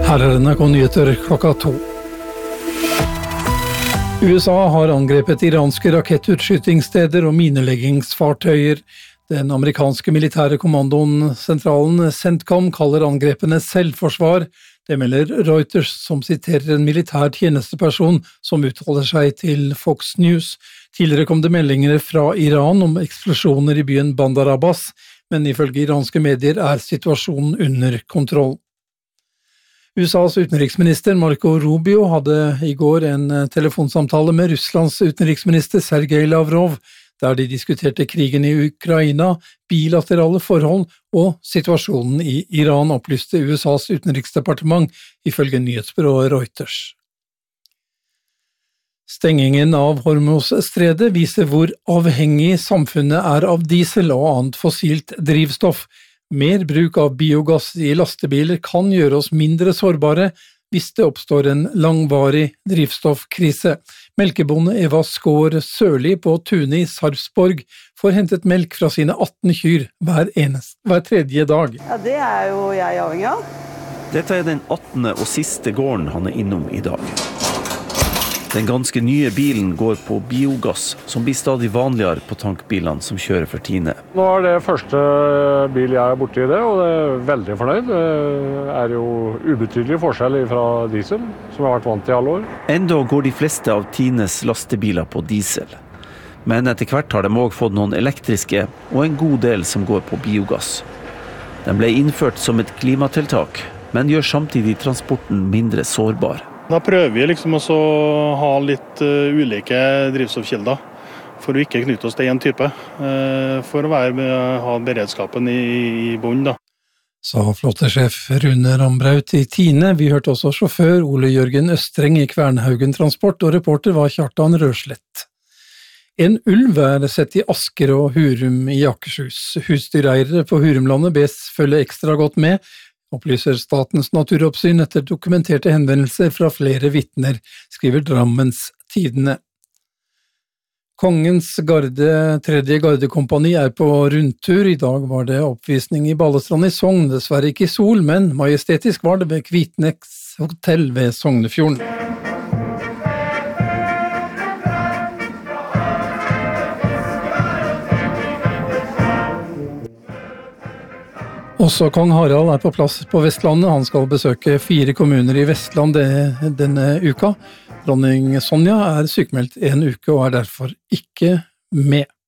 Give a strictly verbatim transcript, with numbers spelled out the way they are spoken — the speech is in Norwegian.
Her er N R K Nyheter klokka to. U S A har angrepet iranske rakettutskytingssteder og mineleggingsfartøyer. Den amerikanske militære kommandoen sentralen CENTCOM kaller angrepene selvforsvar. Det melder Reuters, som siterer en militær tjenesteperson som uttaler seg til Fox News. Tidligere kom det meldinger fra Iran om eksplosjoner i byen Bandar Abbas, men ifølge iranske medier er situasjonen under kontroll. U S A's utenriksminister Marco Rubio hadde i går en telefonsamtale med Russlands utenriksminister Sergej Lavrov, der de diskuterte krigen i Ukraina, bilaterale forhold og situasjonen i Iran, opplyste U S A's utenriksdepartement ifølge nyhetsbyrået Reuters. Stengingen av Hormuzstredet viser hvor avhengig samfunnet er av diesel og annet fossilt drivstoff. Mer bruk av biogass i lastebiler kan gjøre oss mindre sårbare hvis det oppstår en langvarig drivstoffkrise. Melkebonde Eva Skår Sørli på Tune i Sarpsborg får hentet melk fra sine atten kyr hver, eneste, hver tredje dag. Ja, det er jo jeg avhengig av. Dette er den attende og siste gården han er innom i dag. Den ganske nye bilen går på biogass, som blir stadig vanligere på tankbilene som kjører for Tine. Nå er det første bil jeg er borte i det, og jeg er veldig fornøyd. Det er jo ubetydelig forskjell fra diesel, som jeg har vært vant til i alle år. Enda går de fleste av Tines lastebiler på diesel. Men etter hvert har de også fått noen elektriske, og en god del som går på biogass. Den ble innført som et klimatiltak, men gjør samtidig transporten mindre sårbar. Da prøver vi liksom også å ha litt uh, ulike drivstoffkilder for å ikke knytte oss til en type, uh, for å være, ha beredskapen i, i bunn da. Sa flåtesjef Rune Rambraut i Tine. Vi hørte også sjåfør Ole Jørgen Østreng i Kvernhaugen Transport, og reporter var Kjartan Røslett. En ulv er sett i Asker og Hurum i Akershus. Husdyreiere på Hurumlandet bes følge ekstra godt med, opplyser Statens naturoppsyn etter dokumenterte henvendelser fra flere vitner, skriver Drammens Tidende. Kongens garde, tredje gardekompani er på rundtur. I dag var det oppvisning i Balestrand i Sogn, dessverre ikke i sol, men majestetisk var det ved Kvitnes hotell ved Sognefjorden. Også kong Harald er på plass på Vestlandet. Han skal besøke fire kommuner i Vestland denne uka. Dronning Sonja er sykmeldt en uke og er derfor ikke med.